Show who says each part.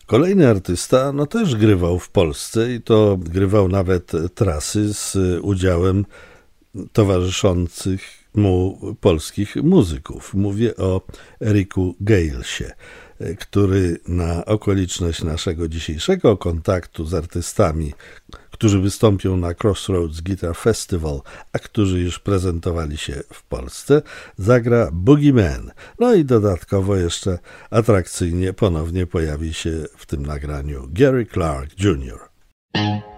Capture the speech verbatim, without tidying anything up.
Speaker 1: Kolejny artysta no też grywał w Polsce i to grywał nawet trasy z udziałem towarzyszących mu polskich muzyków. Mówię o Eriku Galesie, który na okoliczność naszego dzisiejszego kontaktu z artystami, którzy wystąpią na Crossroads Guitar Festival, a którzy już prezentowali się w Polsce, zagra Boogeyman. No i dodatkowo jeszcze atrakcyjnie ponownie pojawi się w tym nagraniu Gary Clark junior